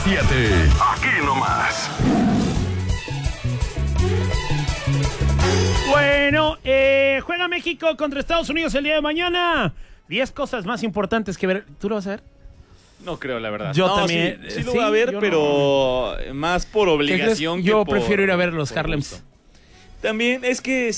7. Aquí nomás. Bueno, juega México contra Estados Unidos el día de mañana. 10 cosas más importantes que ver. ¿Tú lo vas a ver? No creo, la verdad. Yo también. Sí lo voy a ver, pero más por obligación que yo por... prefiero ir a ver los Harlems. Gusto. También, es que...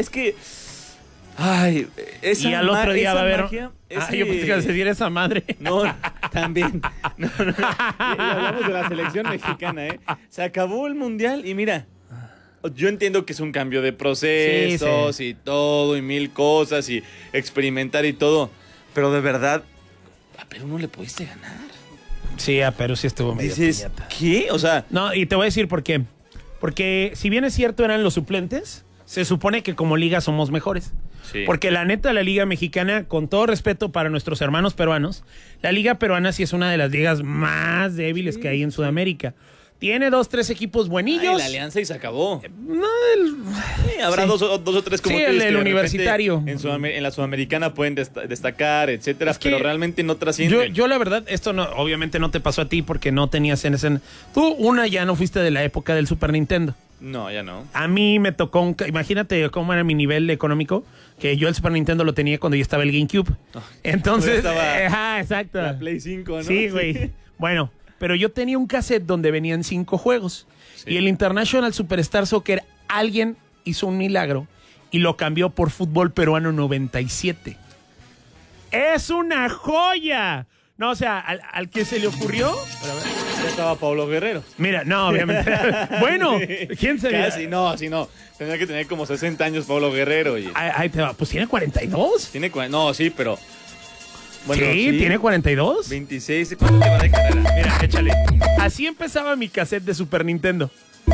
Ay, esa y al otro día va a haber... Magia, yo pensé que se diera esa madre. No, también. No. Y hablamos de la selección mexicana, ¿eh? Se acabó el Mundial y mira... Yo entiendo que es un cambio de procesos y todo, y mil cosas, y experimentar y todo. Pero de verdad, a Perú no le pudiste ganar. Sí, a Perú sí estuvo medio Dices, piñata. ¿qué? O sea... No, y te voy a decir por qué. Porque si bien es cierto eran los suplentes, se supone que como liga somos mejores. Sí. Porque la neta, la liga mexicana, con todo respeto para nuestros hermanos peruanos, la liga peruana sí es una de las ligas más débiles que hay en Sudamérica. Tiene 2, 3 equipos buenillos. Ay, la alianza y se acabó. No, Sí, habrá dos o tres como sí, tú dices, el que de universitario. repente en la Sudamericana pueden destacar, etcétera, Es que pero realmente no trascienden. Yo la verdad, esto no, obviamente no te pasó a ti porque no tenías en ese... Tú, ya no fuiste de la época del Super Nintendo. No, ya no. A mí me tocó, imagínate cómo era mi nivel económico, que yo el Super Nintendo lo tenía cuando ya estaba el GameCube. Entonces, estaba exacto. La Play 5, ¿no? Sí, güey. Bueno, pero yo tenía un cassette donde venían 5 juegos. Sí. Y el International Superstar Soccer, alguien hizo un milagro y lo cambió por Fútbol Peruano 97. ¡Es una joya! No, o sea, al que se le ocurrió... Ya estaba Pablo Guerrero. Mira, no, obviamente. Bueno, ¿quién se Casi, no, así no. Tendría que tener como 60 años Pablo Guerrero. Oye. Ahí te va. Pues tiene 42. No, sí, pero... Bueno, sí, tiene 42. 26. ¿Cuánto lleva de carrera? Mira, échale. Así empezaba mi cassette de Super Nintendo.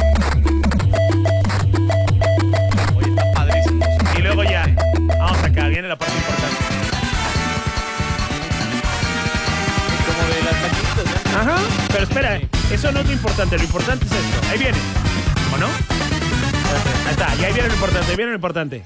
Oye, está padrísimo. Y luego ya. Vamos acá, viene la parte importante. Como de las maquinitas, ¿eh? Ajá. Pero espera, eso no es lo importante. Lo importante es esto. Ahí viene. ¿O no? Ahí está. Y ahí viene lo importante. Ahí viene lo importante.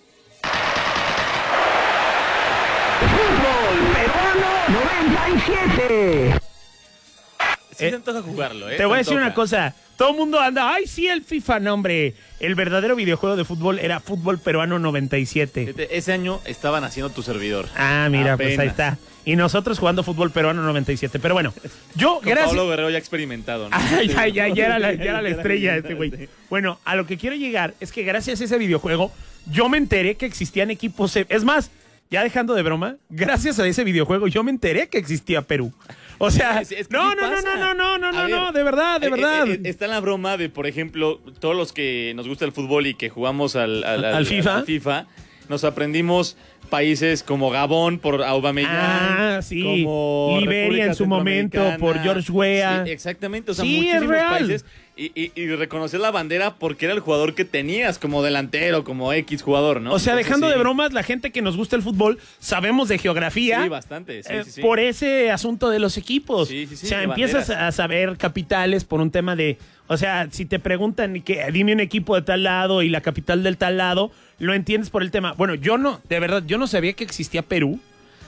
Fútbol Peruano 97. Sí se antoja jugarlo, ¿eh? Te voy a Se decir una antoja. cosa. Todo el mundo anda, ay, sí, el FIFA. No, hombre. El verdadero videojuego de fútbol era Fútbol Peruano 97. Fíjate, ese año estaban haciendo tu servidor. Ah, mira, Apenas. pues ahí está. Y nosotros jugando Fútbol Peruano 97. Pero bueno, yo, Con gracias. Pablo Guerrero ya experimentado, ¿no? Ah, ya era la estrella este güey. Bueno, a lo que quiero llegar es que gracias a ese videojuego, yo me enteré que existían equipos. Es más, ya dejando de broma, gracias a ese videojuego, yo me enteré que existía Perú. O sea, Es que no, sí no, no, pasa. no, no, no, A no, ver, no, de verdad, de verdad. Está en la broma de, por ejemplo, todos los que nos gusta el fútbol y que jugamos al FIFA, nos aprendimos países como Gabón por Aubameyang. Ah, sí. Como Liberia República en su momento por Centroamericana. George Weah. Sí, exactamente, o sea, Sí, es muchísimos real. países. Y reconocer la bandera porque era el jugador que tenías como delantero, como X jugador, ¿no? O sea, Entonces, dejando sí. de bromas, la gente que nos gusta el fútbol, sabemos de geografía. Sí, bastante, sí. Por ese asunto de los equipos. Sí, o sea, de empiezas banderas. a saber capitales por un tema de... O sea, si te preguntan que dime un equipo de tal lado y la capital del tal lado, lo entiendes por el tema. Bueno, yo no, de verdad, yo no sabía que existía Perú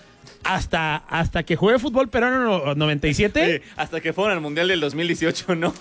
hasta que jugué Fútbol Peruano 97. Oye, hasta que fueron al Mundial del 2018, ¿no?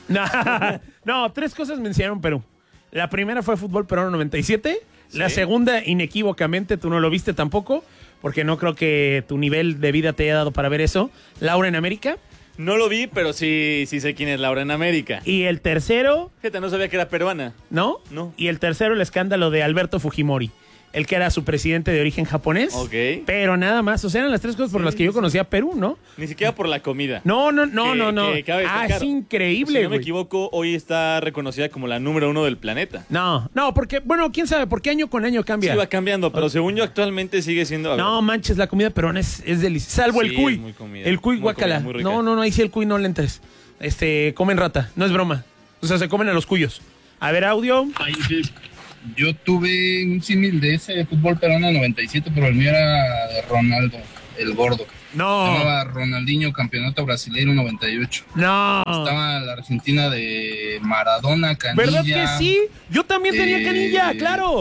No, 3 cosas me enseñaron Perú. La primera fue Fútbol Peruano 97. Sí. La segunda, inequívocamente, tú no lo viste tampoco, porque no creo que tu nivel de vida te haya dado para ver eso. Laura en América. No lo vi, pero sí sé quién es Laura en América. Y el tercero, Fíjate, no sabía que era peruana. ¿no? No. Y el tercero, el escándalo de Alberto Fujimori, el que era su presidente de origen japonés. Ok. Pero nada más, o sea, eran las 3 cosas por las que yo conocía a Perú, ¿no? Ni siquiera por la comida. No. Que cabe destacar. Es increíble, Si no me güey. equivoco, hoy está reconocida como la número 1 del planeta. No, porque, bueno, quién sabe, porque año con año cambia. Sí, va cambiando, pero según yo actualmente sigue siendo... a ver, No manches, la comida peruana es deliciosa. Salvo Sí, el cuy. es muy comida. El cuy, Muy guácala. comida, muy rica. No, ahí sí el cuy no le entres. Comen rata, no es broma. O sea, se comen a los cuyos. A ver, audio. Yo tuve un símil de ese fútbol peruano 97, pero el mío era de Ronaldo, el gordo. Se No, llamaba Ronaldinho, campeonato brasileño 98. no. Estaba la Argentina de Maradona, Canilla. ¿Verdad que sí? Yo también tenía canilla, claro.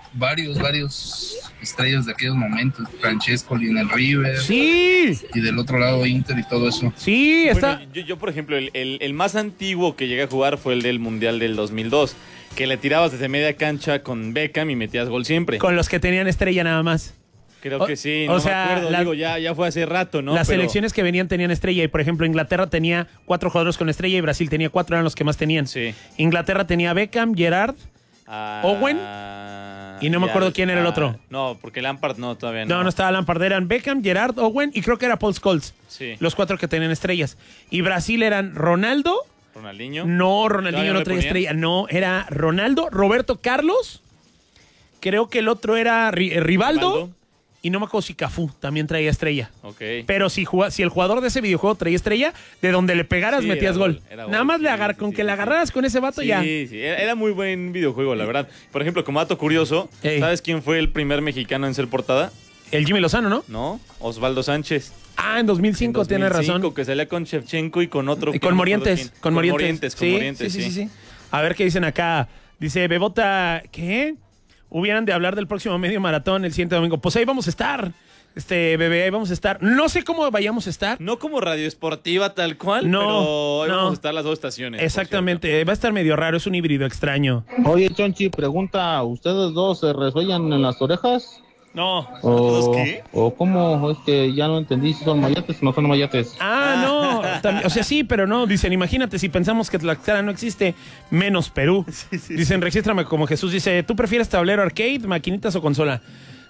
varios estrellas de aquellos momentos. Francescoli en el River. Sí. Y del otro lado Inter y todo eso. Sí, está. Bueno, yo, por ejemplo, el más antiguo que llegué a jugar fue el del Mundial del 2002, que le tirabas desde media cancha con Beckham y metías gol siempre. Con los que tenían estrella nada más. Creo que sí, o no sea, me acuerdo, digo, ya fue hace rato, ¿no? Las Pero- selecciones que venían tenían estrella y, por ejemplo, Inglaterra tenía 4 jugadores con estrella y Brasil tenía 4, eran los que más tenían. Sí. Inglaterra tenía Beckham, Gerrard, Owen, y no me acuerdo quién era el otro. No, porque Lampard no, todavía no. no estaba Lampard, eran Beckham, Gerrard, Owen y creo que era Paul Scholes. Sí. Los 4 que tenían estrellas. Y Brasil eran Ronaldo. Ronaldinho. No, Ronaldinho ¿Todavía no le traía ponían? estrella. No, era Ronaldo, Roberto Carlos. Creo que el otro era Rivaldo. Rivaldo. Y no me acuerdo si Cafú también traía estrella. Ok. Pero si el jugador de ese videojuego traía estrella, de donde le pegaras Sí, metías era gol. gol, era Nada gol, más sí, con sí, que sí, le sí. agarraras con ese vato ya. Sí, era muy buen videojuego, la verdad. Por ejemplo, como dato curioso, Ey. ¿sabes quién fue el primer mexicano en ser portada? El Jimmy Lozano, ¿no? No, Osvaldo Sánchez. Ah, en 2005, En tienes 2005, razón. Que salía con Shevchenko y con otro. Y que no con me acuerdo Morientes. quién. Con Morientes. Con Morientes, sí. A ver qué dicen acá. Dice Bebota, ¿qué? Hubieran de hablar del próximo medio maratón el siguiente domingo. Pues ahí vamos a estar. Bebé, ahí vamos a estar. No sé cómo vayamos a estar. No como radio esportiva tal cual, No, pero ahí no. vamos a estar las dos estaciones. por Exactamente. Va a estar medio raro. Es un híbrido extraño. Oye, Chonchi, pregunta, ¿ustedes dos se resuellan en las orejas? No. ¿O, qué? ¿O cómo? Es que ya no entendí si son mayates o no son mayates. Ah, no. O sea, sí, pero no. Dicen, imagínate, si pensamos que Tlaxcala no existe, menos Perú. Dicen, regístrame como Jesús. Dice, ¿tú prefieres tablero arcade, maquinitas o consola?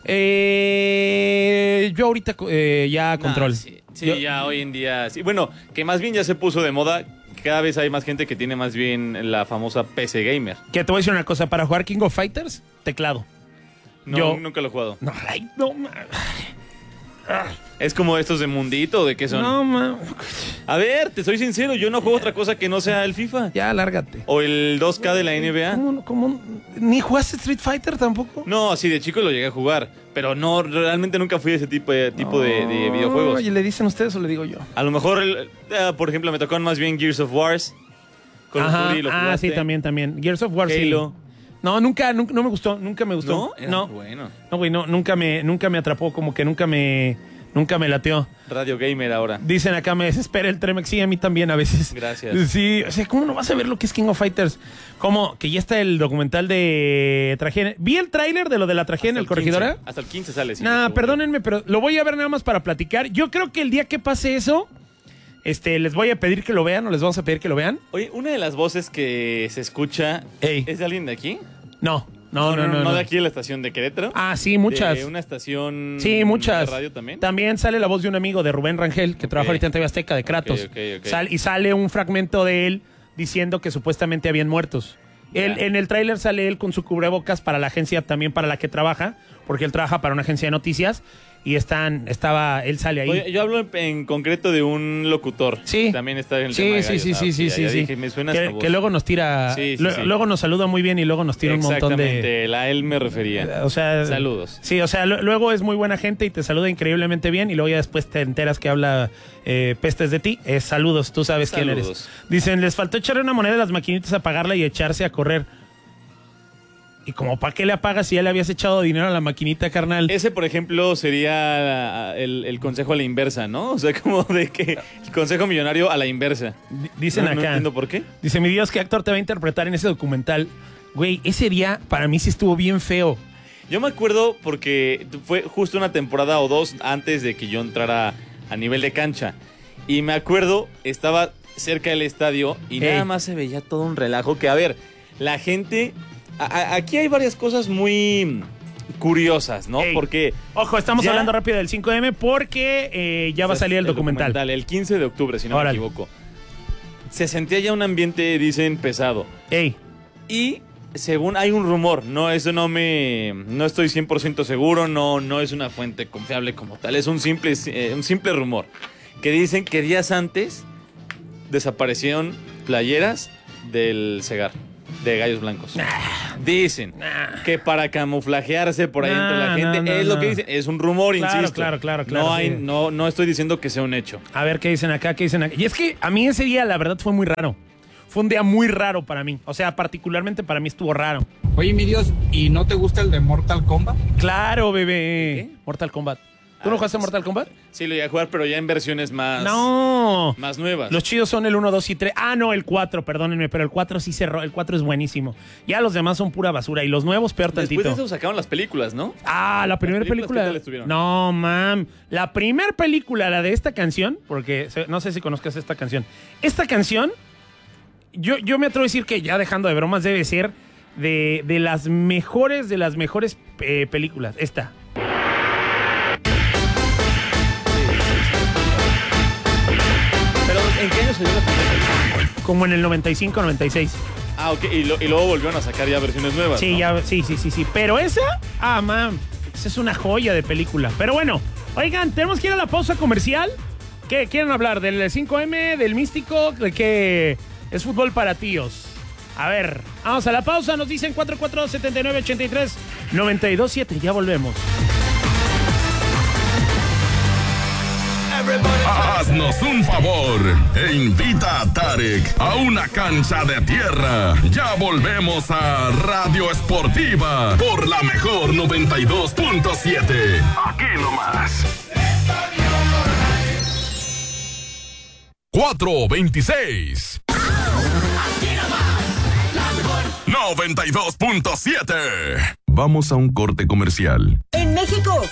Yo ahorita ya cierto. control. Sí, Yo- ya hoy en día. Sí. Bueno, que más bien ya se puso de moda. Cada vez hay más gente que tiene más bien la famosa PC Gamer. Que te voy a decir una cosa. Para jugar King of Fighters, teclado. No, Yo- nunca lo he jugado. No, ay, no, Es como estos de Mundito, ¿de qué son? no, ma. A ver, te soy sincero, yo no juego otra cosa que no sea el FIFA. Ya, lárgate. O el 2K de la NBA. ¿Cómo? ¿Ni jugaste Street Fighter tampoco? No, sí, de chico lo llegué a jugar. Pero no, realmente nunca fui a ese tipo de videojuegos. Oye, ¿le dicen ustedes o le digo yo? A lo mejor, por ejemplo, me tocó más bien Gears of Wars. Call of Ajá, Duty, ¿lo jugaste? sí, también. Gears of War, Halo. sí. No, nunca no me gustó, nunca me gustó. ¿No? Era No, bueno. no, güey, no, nunca me atrapó, como que nunca me lateó. Radio Gamer ahora. Dicen acá, me desespera el Tremex, sí, a mí también a veces. Gracias. Sí, o sea, ¿cómo no vas a ver lo que es King of Fighters? ¿Cómo? Que ya está el documental de tragedia. Vi el tráiler de lo de la tragedia en el Corregidora. Hasta el 15 sale. sí, Nah, seguro. perdónenme, pero lo voy a ver nada más para platicar. Yo creo que el día que pase eso, les voy a pedir que lo vean o les vamos a pedir que lo vean. Oye, una de las voces que se escucha, Ey. ¿es de alguien de aquí? No, No de aquí de la estación de Querétaro. Ah, sí, muchas. De una estación Sí, muchas. de radio también. También sale la voz de un amigo de Rubén Rangel, que trabaja ahorita en TV Azteca, de Kratos. Ok. Y sale un fragmento de él diciendo que supuestamente habían muertos. Él, Ya. en el tráiler sale él con su cubrebocas para la agencia, también para la que trabaja, porque él trabaja para una agencia de noticias, y él sale ahí. Oye, yo hablo en concreto de un locutor. Sí. También está en el Sí, tema de sí, gallos. sí, Ah, sí, ok, sí, ya sí, sí. dije, me suena esa voz. Que luego nos tira, Sí, sí, sí. luego nos saluda muy bien y luego nos tira un montón de... Exactamente, a él me refería. O sea, Saludos. Sí, o sea, luego es muy buena gente y te saluda increíblemente bien y luego ya después te enteras que habla pestes de ti. Saludos, tú sabes quién eres. Saludos. Dicen, les faltó echarle una moneda a las maquinitas, apagarla y echarse a correr. ¿Y como para qué le apagas si ya le habías echado dinero a la maquinita, carnal? Ese, por ejemplo, sería el consejo a la inversa, ¿no? O sea, como de que el consejo millonario a la inversa. Dicen No acá. entiendo por qué. Dice, mi Dios, ¿qué actor te va a interpretar en ese documental? Güey, ese día para mí sí estuvo bien feo. Yo me acuerdo porque fue justo una temporada o dos antes de que yo entrara a nivel de cancha. Y me acuerdo, estaba cerca del estadio y Ey. nada más se veía todo un relajo que, a ver, la gente... aquí hay varias cosas muy curiosas, ¿no? Ey. Porque... Ojo, estamos Ya- hablando rápido del 5M porque ya va a salir el documental. El 15 de octubre, si no Órale. me equivoco. Se sentía ya un ambiente, dicen, pesado. Ey, Y según hay un rumor, no estoy 100% seguro, no es una fuente confiable como tal, es un simple rumor que dicen que días antes desaparecieron playeras del Segar de Gallos Blancos. Dicen que para camuflajearse por ahí entre la gente, es lo que dicen, es un rumor, Claro, insisto. claro, sí. No estoy diciendo que sea un hecho. a ver qué dicen acá, qué dicen acá. Y es que a mí ese día la verdad fue muy raro. fue un día muy raro para mí. O sea, particularmente para mí estuvo raro. Oye, mi Dios, ¿y no te gusta el de Mortal Kombat? Claro, bebé. ¿Qué? Mortal Kombat. ¿Tú no jugaste Mortal Kombat? Sí, lo iba a jugar, pero ya en versiones más... No. Más nuevas. Los chidos son el 1, 2 y 3. Ah, no, el 4, perdónenme, pero el 4 sí cerró. El 4 es buenísimo. Ya los demás son pura basura. Y los nuevos, peor tantito. Después de eso sacaron las películas, ¿no? Ah, la primera películas, película. ¿qué tal estuvieron? No, mam. La primera película, la de esta canción, porque no sé si conozcas esta canción. Esta canción, yo me atrevo a decir que ya dejando de bromas, debe ser de las mejores películas. Esta. Pero, ¿en qué año salió la primera película? Como en el 95, 96. Ah, ok. Y luego volvieron a sacar ya versiones nuevas, Sí, ¿no? ya, sí. Pero esa, mam, esa es una joya de película. Pero bueno, oigan, tenemos que ir a la pausa comercial. ¿Qué quieren hablar? ¿Del 5M? ¿Del Místico? ¿De qué es fútbol para tíos? A ver, vamos a la pausa. Nos dicen 442-7983-927. Ya volvemos. Haznos un favor e invita a Tarek a una cancha de tierra. Ya volvemos a Radio Esportiva por la mejor 92.7. Aquí nomás. 426. 92.7. Vamos a un corte comercial. En México